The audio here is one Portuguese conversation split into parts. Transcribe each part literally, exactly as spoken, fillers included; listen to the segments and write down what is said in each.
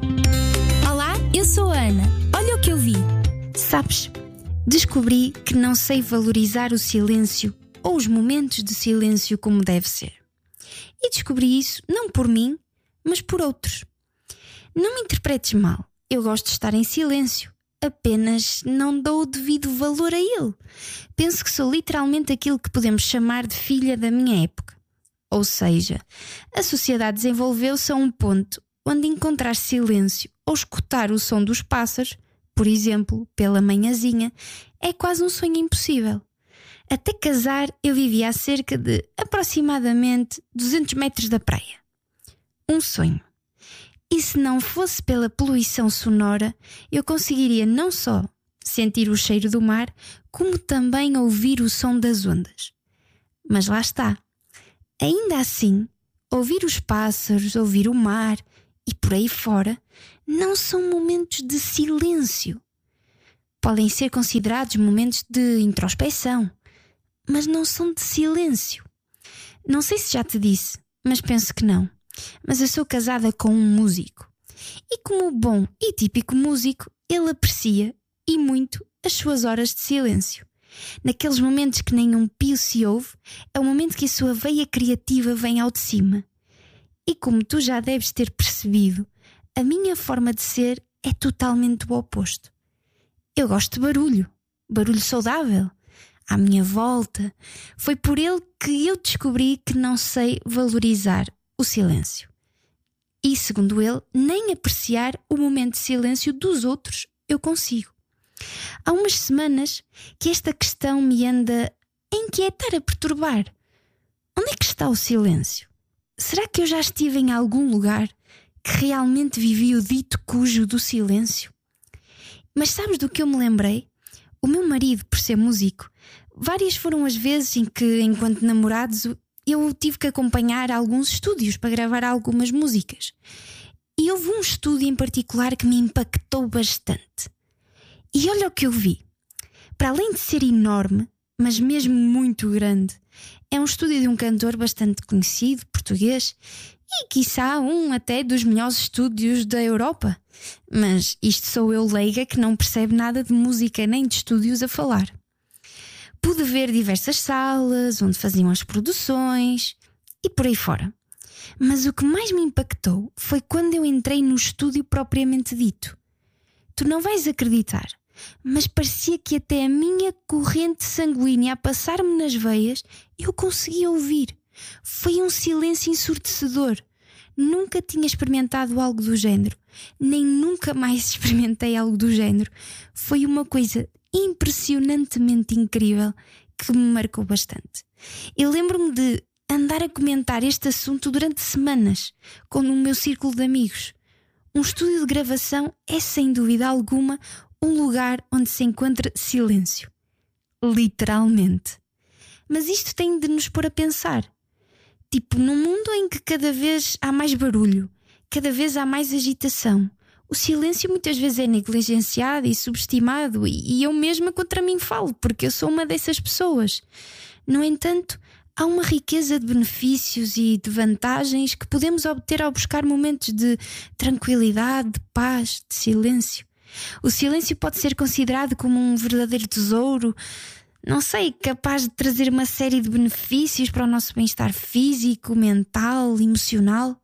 Olá, eu sou a Ana. Olha o que eu vi. Sabes, descobri que não sei valorizar o silêncio ou os momentos de silêncio como deve ser. E descobri isso não por mim, mas por outros. Não me interpretes mal, eu gosto de estar em silêncio, apenas não dou o devido valor a ele. Penso que sou literalmente aquilo que podemos chamar de filha da minha época. Ou seja, a sociedade desenvolveu-se a um ponto onde encontrar silêncio ou escutar o som dos pássaros, por exemplo, pela manhãzinha, é quase um sonho impossível. Até casar, eu vivia a cerca de aproximadamente duzentos metros da praia. Um sonho. E se não fosse pela poluição sonora, eu conseguiria não só sentir o cheiro do mar, como também ouvir o som das ondas. Mas lá está. Ainda assim, ouvir os pássaros, ouvir o mar e por aí fora, não são momentos de silêncio. Podem ser considerados momentos de introspeção, mas não são de silêncio. Não sei se já te disse, mas penso que não. Mas eu sou casada com um músico. E como bom e típico músico, ele aprecia, e muito, as suas horas de silêncio. Naqueles momentos que nenhum pio se ouve, é o momento que a sua veia criativa vem ao de cima. E como tu já deves ter percebido, a minha forma de ser é totalmente o oposto. Eu gosto de barulho, barulho saudável, à minha volta. Foi por ele que eu descobri que não sei valorizar o silêncio. E, segundo ele, nem apreciar o momento de silêncio dos outros eu consigo. Há umas semanas que esta questão me anda a inquietar, a perturbar. Onde é que está o silêncio? Será que eu já estive em algum lugar que realmente vivi o dito cujo do silêncio? Mas sabes do que eu me lembrei? O meu marido, por ser músico, várias foram as vezes em que, enquanto namorados, eu tive que acompanhar alguns estúdios para gravar algumas músicas. E houve um estúdio em particular que me impactou bastante. E olha o que eu vi. Para além de ser enorme, mas mesmo muito grande, é um estúdio de um cantor bastante conhecido, português, e quiçá um até dos melhores estúdios da Europa. Mas isto sou eu leiga que não percebe nada de música nem de estúdios a falar. Pude ver diversas salas onde faziam as produções e por aí fora. Mas o que mais me impactou foi quando eu entrei no estúdio propriamente dito. Tu não vais acreditar, mas parecia que até a minha corrente sanguínea a passar-me nas veias eu conseguia ouvir. Foi um silêncio ensurdecedor. Nunca tinha experimentado algo do género, nem nunca mais experimentei algo do género. Foi uma coisa impressionantemente incrível que me marcou bastante. Eu lembro-me de andar a comentar este assunto durante semanas com o meu círculo de amigos. Um estúdio de gravação é, sem dúvida alguma, um lugar onde se encontra silêncio. Literalmente. Mas isto tem de nos pôr a pensar. Tipo, num mundo em que cada vez há mais barulho, cada vez há mais agitação, o silêncio muitas vezes é negligenciado e subestimado, e eu mesma contra mim falo, porque eu sou uma dessas pessoas. No entanto, há uma riqueza de benefícios e de vantagens que podemos obter ao buscar momentos de tranquilidade, de paz, de silêncio. O silêncio pode ser considerado como um verdadeiro tesouro, não sei, capaz de trazer uma série de benefícios para o nosso bem-estar físico, mental, emocional.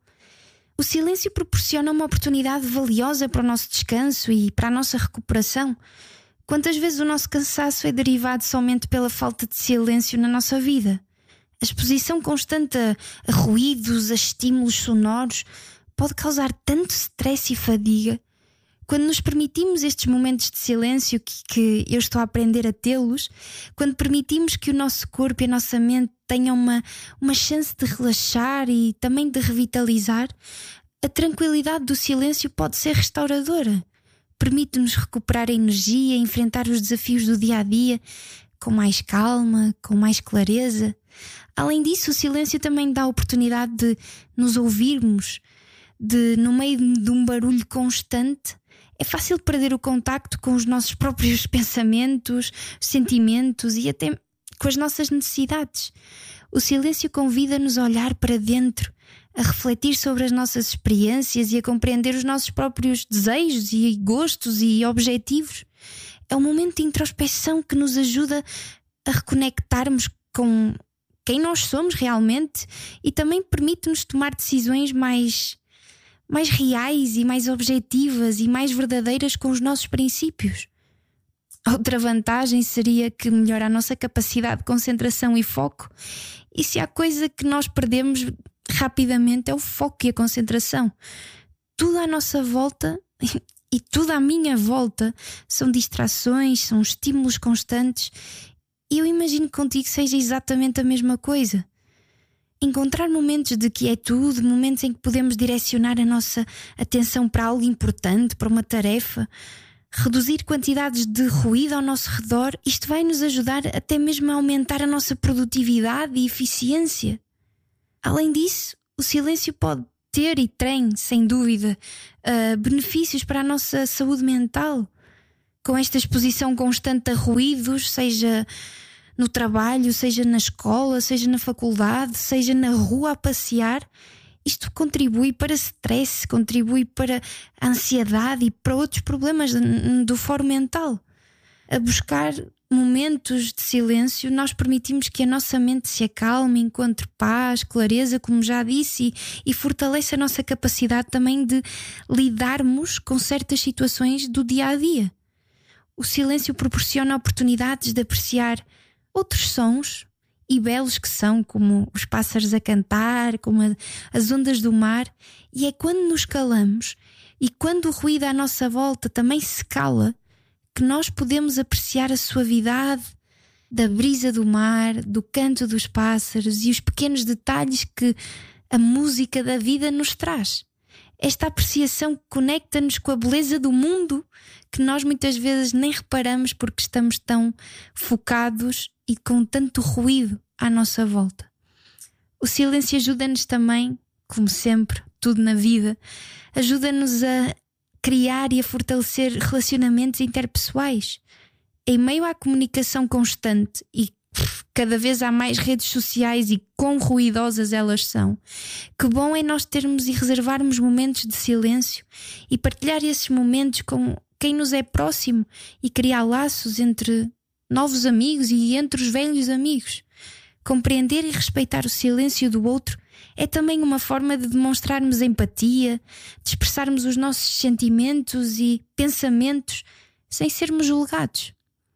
O silêncio proporciona uma oportunidade valiosa para o nosso descanso e para a nossa recuperação. Quantas vezes o nosso cansaço é derivado somente pela falta de silêncio na nossa vida? A exposição constante a, a ruídos, a estímulos sonoros, pode causar tanto stress e fadiga. Quando nos permitimos estes momentos de silêncio, que, que eu estou a aprender a tê-los, quando permitimos que o nosso corpo e a nossa mente tenham uma, uma chance de relaxar e também de revitalizar, a tranquilidade do silêncio pode ser restauradora. Permite-nos recuperar a energia, enfrentar os desafios do dia-a-dia com mais calma, com mais clareza. Além disso, o silêncio também dá a oportunidade de nos ouvirmos, de, no meio de um barulho constante, é fácil perder o contacto com os nossos próprios pensamentos, sentimentos e até com as nossas necessidades. O silêncio convida-nos a olhar para dentro, a refletir sobre as nossas experiências e a compreender os nossos próprios desejos e gostos e objetivos. É um momento de introspeção que nos ajuda a reconectarmos com quem nós somos realmente e também permite-nos tomar decisões mais, mais reais e mais objetivas e mais verdadeiras com os nossos princípios. Outra vantagem seria que melhora a nossa capacidade de concentração e foco. E se há coisa que nós perdemos rapidamente é o foco e a concentração. Tudo à nossa volta e tudo à minha volta são distrações, são estímulos constantes. E eu imagino que contigo seja exatamente a mesma coisa. Encontrar momentos de quietude, momentos em que podemos direcionar a nossa atenção para algo importante, para uma tarefa, reduzir quantidades de ruído ao nosso redor, isto vai nos ajudar até mesmo a aumentar a nossa produtividade e eficiência. Além disso, o silêncio pode ter e tem, sem dúvida, uh, benefícios para a nossa saúde mental. Com esta exposição constante a ruídos, seja no trabalho, seja na escola, seja na faculdade, seja na rua a passear, isto contribui para stress, contribui para a ansiedade e para outros problemas do foro mental. A buscar momentos de silêncio, nós permitimos que a nossa mente se acalme, encontre paz, clareza, como já disse, e, e fortalece a nossa capacidade também de lidarmos com certas situações do dia a dia. O silêncio proporciona oportunidades de apreciar outros sons, e belos que são, como os pássaros a cantar, como a, as ondas do mar. E é quando nos calamos e quando o ruído à nossa volta também se cala que nós podemos apreciar a suavidade da brisa do mar, do canto dos pássaros e os pequenos detalhes que a música da vida nos traz. Esta apreciação conecta-nos com a beleza do mundo que nós muitas vezes nem reparamos porque estamos tão focados e com tanto ruído à nossa volta. O silêncio ajuda-nos também, como sempre, tudo na vida, ajuda-nos a criar e a fortalecer relacionamentos interpessoais. Em meio à comunicação constante e cada vez há mais redes sociais e quão ruidosas elas são, que bom é nós termos e reservarmos momentos de silêncio e partilhar esses momentos com quem nos é próximo e criar laços entre novos amigos e entre os velhos amigos. Compreender e respeitar o silêncio do outro é também uma forma de demonstrarmos empatia, de expressarmos os nossos sentimentos e pensamentos sem sermos julgados.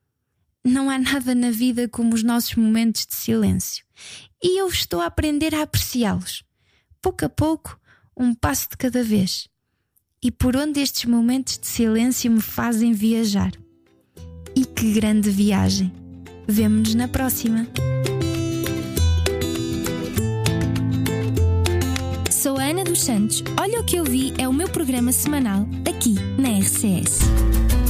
Não há nada na vida como os nossos momentos de silêncio. E eu estou a aprender a apreciá-los. Pouco a pouco, um passo de cada vez. E por onde estes momentos de silêncio me fazem viajar. E que grande viagem! Vemo-nos na próxima! Sou a Ana dos Santos. Olha o que eu vi é o meu programa semanal aqui na R C S.